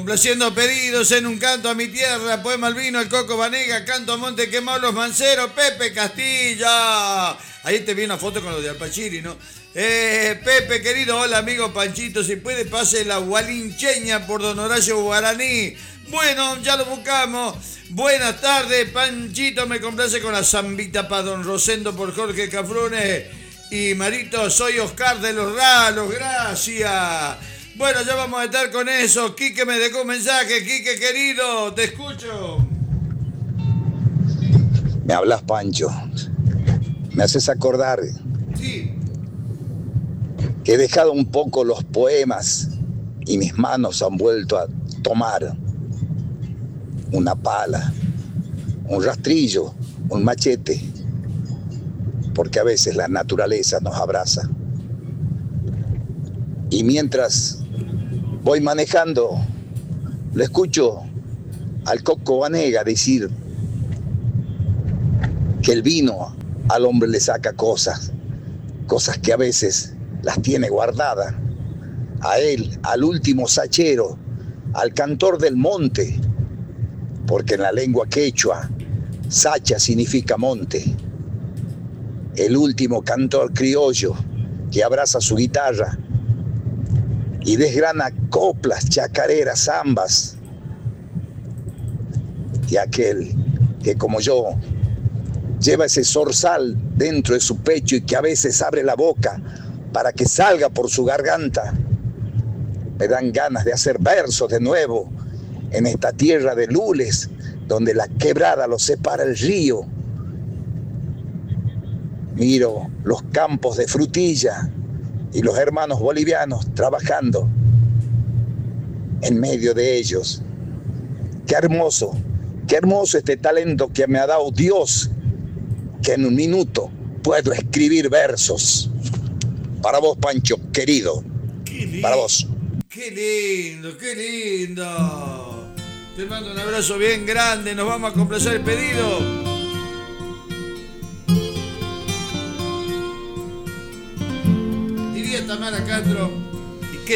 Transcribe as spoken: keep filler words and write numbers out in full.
Complaciendo pedidos en un canto a mi tierra, poema al vino, el Coco Vanega, canto a Monte Quemado, los Manceros, Pepe Castilla. Ahí te vi una foto con los de Alpachiri, ¿no? Eh, Pepe, querido, hola amigo Panchito, si puede pase la gualincheña por Don Horacio Guaraní. Bueno, ya lo buscamos. Buenas tardes, Panchito, me complace con la zambita para Don Rosendo por Jorge Cafrune. Y Marito, soy Oscar de los Ralos, gracias. Bueno, ya vamos a estar con eso. Quique me dejó un mensaje. Quique, querido, te escucho. Me hablas, Pancho. Me haces acordar sí. que he dejado un poco los poemas y mis manos han vuelto a tomar una pala, un rastrillo, un machete, porque a veces la naturaleza nos abraza. Y mientras voy manejando, le escucho al Coco Vanega decir que el vino al hombre le saca cosas, cosas que a veces las tiene guardadas. A él, al último sachero, al cantor del monte, porque en la lengua quechua, sacha significa monte. El último cantor criollo que abraza su guitarra y desgrana coplas, chacareras, zambas. Y aquel que como yo lleva ese zorzal dentro de su pecho y que a veces abre la boca para que salga por su garganta. Me dan ganas de hacer versos de nuevo en esta tierra de lules donde la quebrada lo separa el río. Miro los campos de frutilla y los hermanos bolivianos trabajando en medio de ellos. Qué hermoso, qué hermoso este talento que me ha dado Dios, que en un minuto puedo escribir versos. Para vos, Pancho, querido. Para vos. Qué lindo, qué lindo. Te mando un abrazo bien grande. Nos vamos a complacer el pedido. Diría Tamara Castro,